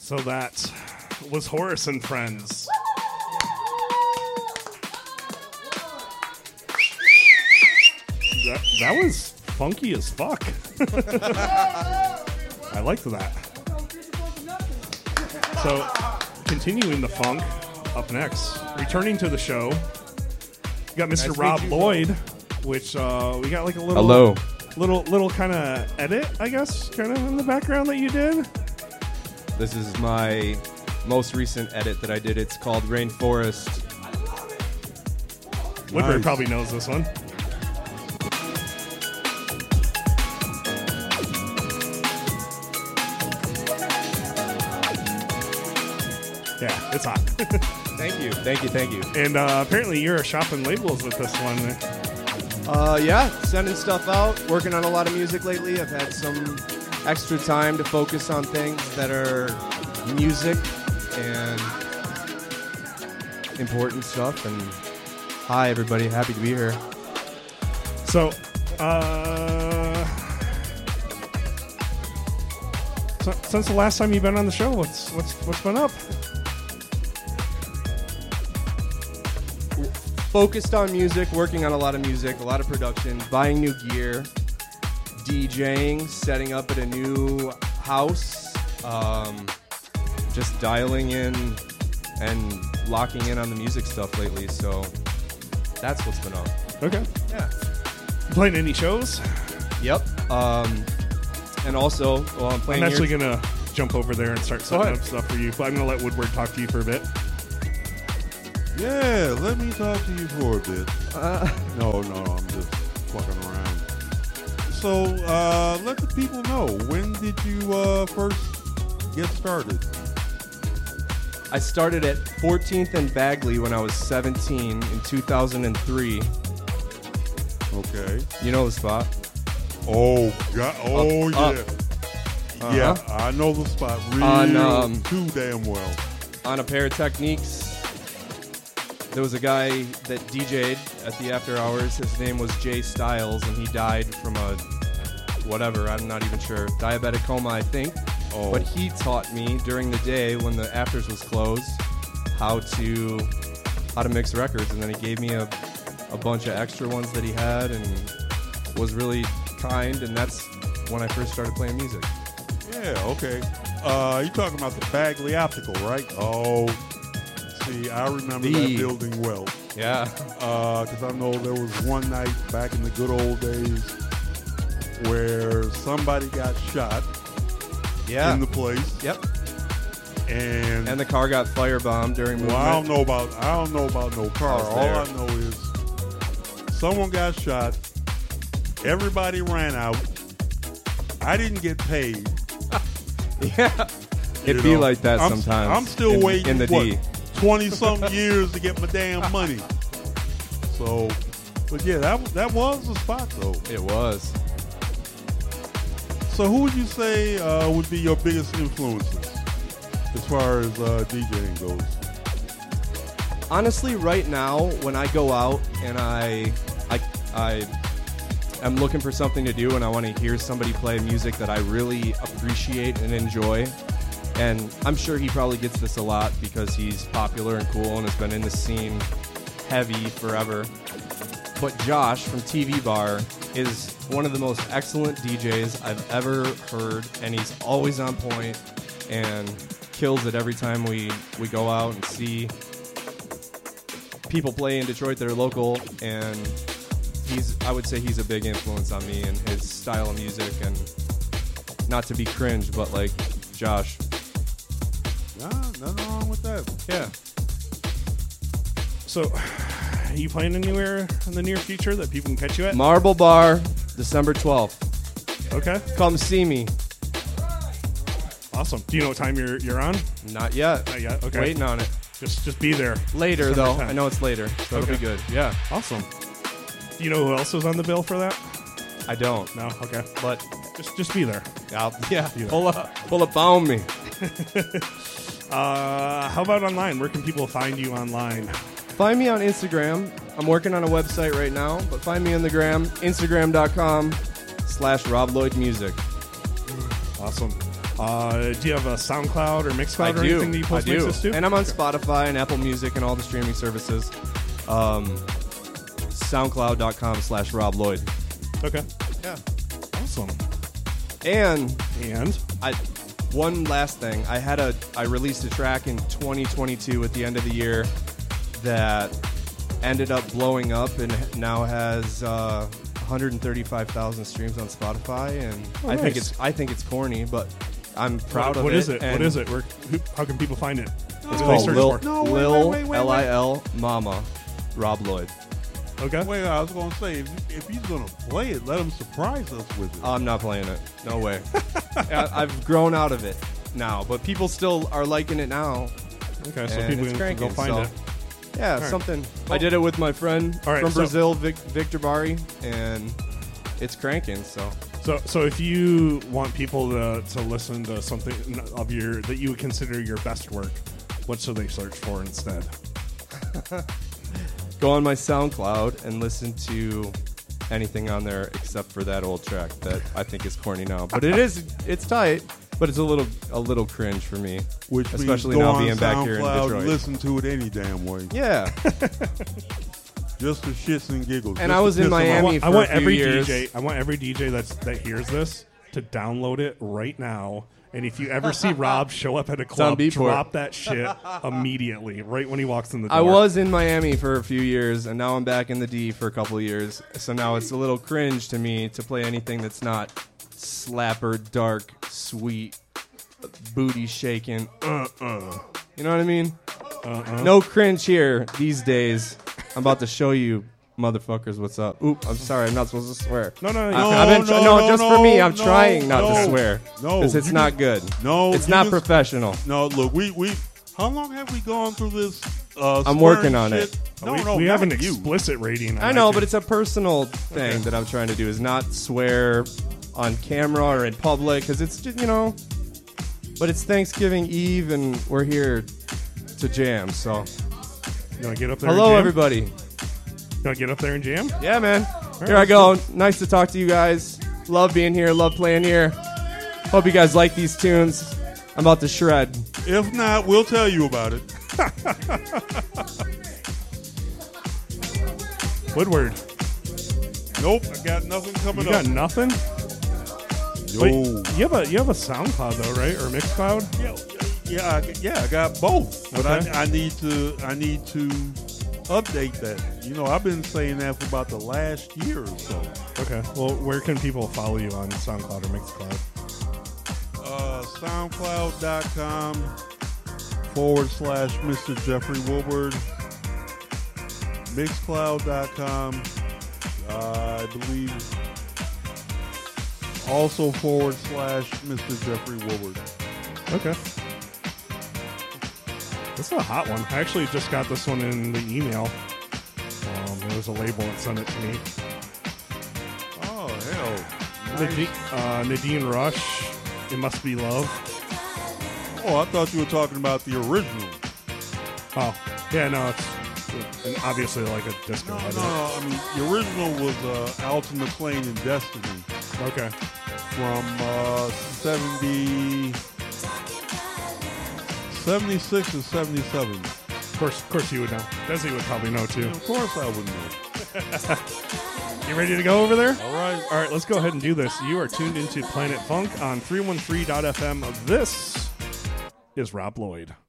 So that was Horace and Friends. That was funky as fuck. I liked that. So, continuing the funk, up next, returning to the show, we got Mr. Rob Lloyd, which we got like a little, little kind of edit, I guess, kind of in the background that you did. This is my most recent edit that I did. It's called Rainforest. Woodward probably knows this one. Yeah, it's hot. Thank you. And apparently you're shopping labels with this one. Yeah, sending stuff out, working on a lot of music lately. I've had some extra time to focus on things that are music and important stuff. And hi, everybody. Happy to be here. So, since the last time you've been on the show, what's been up? Focused on music, working on a lot of music, a lot of production, buying new gear, DJing, setting up at a new house, just dialing in and locking in on the music stuff lately. So that's what's been on. Okay. Yeah. You playing any shows? Yep. And also, well, I'm playing. I'm actually gonna jump over there and start setting up stuff for you. But I'm gonna let Woodward talk to you for a bit. Yeah, let me talk to you for a bit. No, I'm just fucking around. So, let the people know, when did you first get started? I started at 14th and Bagley when I was 17 in 2003. Okay. You know the spot? Oh, God. Oh, yeah. Uh-huh. Yeah, I know the spot real too damn well. On a pair of Techniques, there was a guy that DJ'd at the after hours. His name was Jay Styles, and he died from a whatever, I'm not even sure, diabetic coma, I think. Oh. But he taught me during the day when the afters was closed how to mix records, and then he gave me a bunch of extra ones that he had and was really kind, and that's when I first started playing music. Yeah, okay. You're talking about the Bagley Optical, right? Oh, see, I remember that building well. Yeah. Because I know there was one night back in the good old days where somebody got shot in the place. Yep. And the car got firebombed during movement. Well, I don't know about no car. All I know is someone got shot. Everybody ran out. I didn't get paid. Yeah. It'd be like that sometimes. I'm still waiting in the D. 20-something years to get my damn money. So, but yeah, that was the spot, though. It was. So who would you say would be your biggest influences as far as DJing goes? Honestly, right now, when I go out and I am looking for something to do and I want to hear somebody play music that I really appreciate and enjoy, and I'm sure he probably gets this a lot because he's popular and cool and has been in the scene heavy forever, but Josh from TV Bar is one of the most excellent DJs I've ever heard, and he's always on point and kills it every time we go out and see people play in Detroit that are local, and I would say he's a big influence on me and his style of music, and not to be cringe, but like Josh. Nah, nothing wrong with that. Yeah. So, are you playing anywhere in the near future that people can catch you at? Marble Bar, December 12th. Okay. Come see me. Awesome. Do you know what time you're on? Not yet. Not yet. Okay. Waiting on it. Just be there. Later, December though. 10th. I know it's later, so it'll be good. Yeah. Awesome. Do you know who else was on the bill for that? I don't. No? Okay. But just be there. Yeah. Pull up on me. How about online? Where can people find you online? Find me on Instagram. I'm working on a website right now, but find me on the gram, Instagram.com/Rob Lloyd Music. Awesome. Do you have a SoundCloud or Mixcloud or anything that you post mixes to? And I'm on Spotify and Apple Music and all the streaming services. SoundCloud.com/Rob Lloyd. Okay. Yeah. Awesome. And one last thing. I released a track in 2022 at the end of the year that ended up blowing up and now has 135,000 streams on Spotify. And nice. I think it's corny, but I'm proud of it. What is it? What is it? How can people find it? It's called Lil Mama Rob Lloyd. Okay. Wait, I was going to say, if he's going to play it, let him surprise us with it. I'm not playing it. No way. I've grown out of it now, but people still are liking it now. Okay, so people can go find it. Yeah, something. I did it with my friend from Brazil, Victor Bari, and it's cranking. So if you want people to listen to something of that you would consider your best work, what should they search for instead? Go on my SoundCloud and listen to anything on there except for that old track that I think is corny now. But it's tight, but it's a little cringe for me. Which especially means now being back here in Detroit. Listen to it any damn way. Yeah. Just for shits and giggles. And I was in Miami for a few years. I want every DJ that hears this to download it right now. And if you ever see Rob show up at a club, drop that shit immediately, right when he walks in the door. I was in Miami for a few years, and now I'm back in the D for a couple of years. So now it's a little cringe to me to play anything that's not slapper, dark, sweet, booty shaking. You know what I mean? No cringe here these days. I'm about to show you motherfuckers what's up. Oop, I'm sorry, I'm not supposed to swear. No, just for me, I'm trying not to swear. No, because it's not good. No, it's not professional. No, look, we how long have we gone through this? I'm working on shit? it. We have an explicit rating. I know, but it's a personal thing that I'm trying to do. Is not swear on camera or in public because it's just, But it's Thanksgiving Eve and we're here to jam. So, you want to get up there? Hello, everybody. You want to get up there and jam? Yeah, man. Here I go. Nice to talk to you guys. Love being here. Love playing here. Hope you guys like these tunes. I'm about to shred. If not, we'll tell you about it. Woodward. Nope, I got nothing coming up. You got nothing? Yo. Wait, you have a SoundCloud though, right? Or Mixcloud? Yeah, I got both. But okay. I need to update that. I've been saying that for about the last year or so. Okay. Well, where can people follow you on SoundCloud or Mixcloud? SoundCloud.com/Mr. Jeffrey Woodward. Mixcloud.com. I believe also /Mr. Jeffrey Woodward. Okay. This is a hot one. I actually just got this one in the email. There was a label that sent it to me. Oh, hell. Nice. Nadine Rush, It Must Be Love. Oh, I thought you were talking about the original. Oh, yeah, no, it's obviously like a disco. No, I mean, the original was Alton McClain and Destiny. Okay. From 76 and 77. Of course you would know. Desi would probably know too. Of course I would know. You ready to go over there? All right, let's go ahead and do this. You are tuned into Planet Funk on 313.fm. This is Rob Lloyd.